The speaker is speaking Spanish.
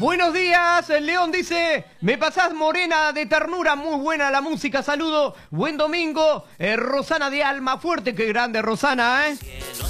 Buenos días, el León dice, me pasás morena de ternura, muy buena la música, saludo, buen domingo, Rosana de Alma Fuerte, qué grande Rosana,